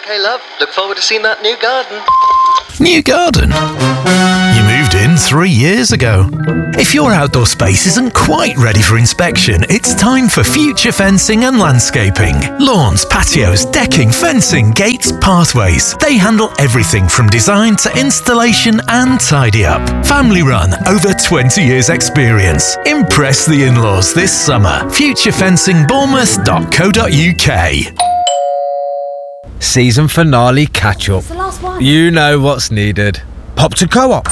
Okay, love. Look forward to seeing that new garden. New garden? You moved in 3 years ago. If your outdoor space isn't quite ready for inspection, it's time for Future Fencing and Landscaping. Lawns, patios, decking, fencing, gates, pathways. They handle everything from design to installation and tidy up. Family run, over 20 years experience. Impress the in-laws this summer. futurefencingbournemouth.co.uk. Season finale catch-up. It's the last one. You know what's needed. Pop to Co-op.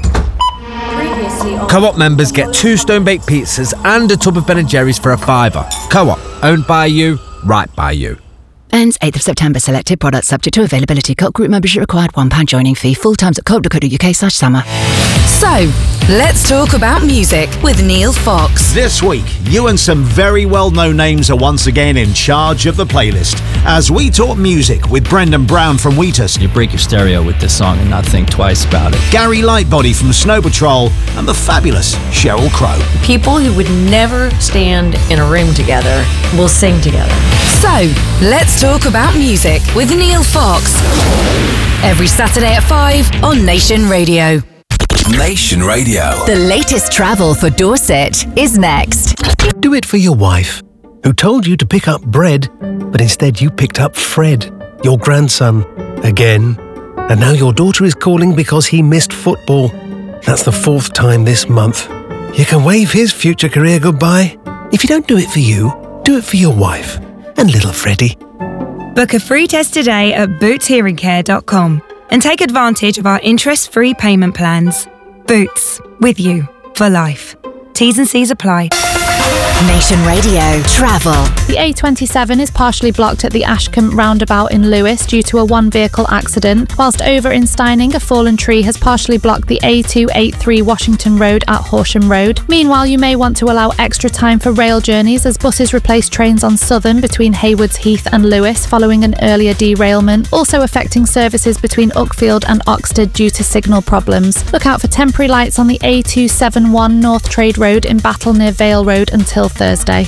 Co-op members get 2 stone-baked pizzas and a tub of Ben & Jerry's for £5. Co-op, owned by you, right by you. Ends 8th of September. Selected products subject to availability. Co-op group membership required. £1 joining fee. Full times at co.uk/summer. So, let's talk about music with Neil Fox. This week, you and some very well-known names are once again in charge of the playlist as we talk music with Brendan Brown from Wheatus. You break your stereo with this song and not think twice about it. Gary Lightbody from Snow Patrol and the fabulous Sheryl Crow. People who would never stand in a room together will sing together. So, let's talk about music with Neil Fox. Every Saturday at 5 on Nation Radio. Nation Radio. The latest travel for Dorset is next. Do it for your wife, who told you to pick up bread, but instead you picked up Fred, your grandson, again. And now your daughter is calling because he missed football. That's the 4th time this month. You can wave his future career goodbye. If you don't do it for you, do it for your wife and little Freddie. Book a free test today at bootshearingcare.com and take advantage of our interest-free payment plans. Boots, with you for life. T's and C's apply. Nation Radio Travel. The A27 is partially blocked at the Ashcombe roundabout in Lewis due to a one-vehicle accident, whilst over in Steyning, a fallen tree has partially blocked the A283 Washington Road at Horsham Road. Meanwhile, you may want to allow extra time for rail journeys as buses replace trains on Southern between Haywards Heath and Lewis following an earlier derailment, also affecting services between Uckfield and Oxted due to signal problems. Look out for temporary lights on the A271 North Trade Road in Battle near Vale Road until Thursday.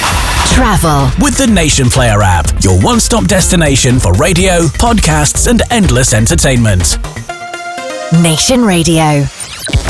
Travel with the Nation Player app, your one-stop destination for radio, podcasts and endless entertainment. Nation Radio.